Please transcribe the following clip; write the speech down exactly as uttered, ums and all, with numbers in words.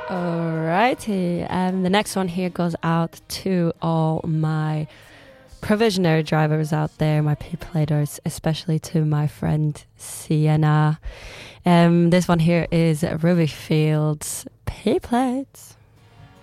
Alrighty, um, the next one here goes out to all my provisionary drivers out there, my P-platers, especially to my friend Sienna. Um, this one here is Ruby Fields P-plates.